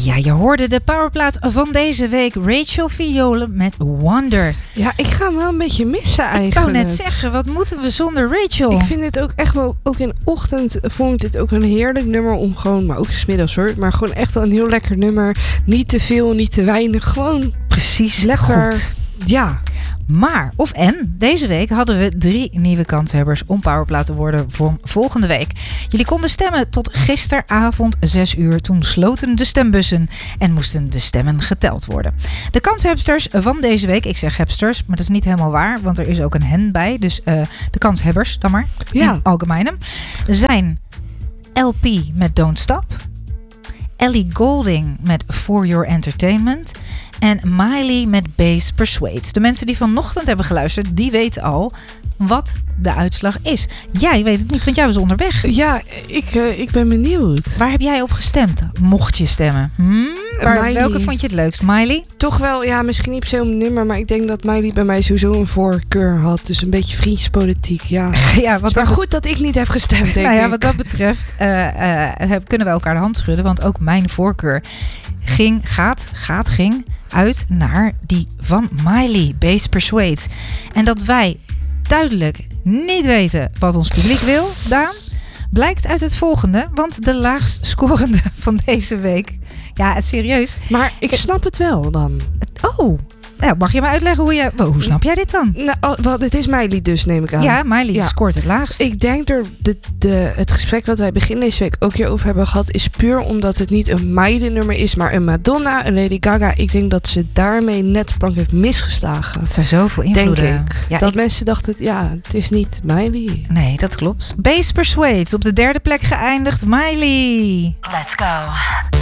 Ja, je hoorde de powerplaat van deze week. Rachel Violen met Wonder. Ja, ik ga hem wel een beetje missen eigenlijk. Ik wou net zeggen, wat moeten we zonder Rachel? Ik vind dit ook echt wel, ook in de ochtend vond ik dit ook een heerlijk nummer om gewoon, maar ook 's middags hoor, maar gewoon echt wel een heel lekker nummer. Niet te veel, niet te weinig, gewoon precies lekker. Goed. Ja. Maar, deze week hadden we 3 nieuwe kanshebbers om powerplaat te worden voor volgende week. Jullie konden stemmen tot gisteravond 6 uur. Toen sloten de stembussen en moesten de stemmen geteld worden. De kanshebsters van deze week, ik zeg hebsters, maar dat is niet helemaal waar, want er is ook een hen bij. Dus de kanshebbers dan maar, in algemeinem, zijn LP met Don't Stop, Ellie Goulding met For Your Entertainment en Miley met Bass Persuades. De mensen die vanochtend hebben geluisterd, die weten al wat de uitslag is. Jij weet het niet, want jij was onderweg. Ja, ik ben benieuwd. Waar heb jij op gestemd? Mocht je stemmen? Welke vond je het leukst? Miley? Toch wel, ja, misschien niet per se om een nummer, maar ik denk dat Miley bij mij sowieso een voorkeur had. Dus een beetje vriendjespolitiek, ja. Ja, maar goed dat ik niet heb gestemd, denk ik. Wat dat betreft kunnen we elkaar de hand schudden, want ook mijn voorkeur ging uit naar die van Miley, Bass Persuades. En dat wij duidelijk niet weten wat ons publiek wil, Daan, blijkt uit het volgende, want de laagst scorende van deze week. Ja, serieus. Maar ik snap het wel dan. Oh, nou, mag je me uitleggen hoe snap jij dit dan? Nou, dit is Miley dus, neem ik aan. Ja, Miley scoort het laagst. Ik denk het gesprek wat wij begin deze week ook hierover hebben gehad, is puur omdat het niet een Miley-nummer is, maar een Madonna, een Lady Gaga. Ik denk dat ze daarmee net de plank heeft misgeslagen. Het zou zoveel invloeden. Denk ik. Ja, dat mensen dachten, het is niet Miley. Nee, dat klopt. Bass Persuades op de 3e plek geëindigd. Miley. Let's go.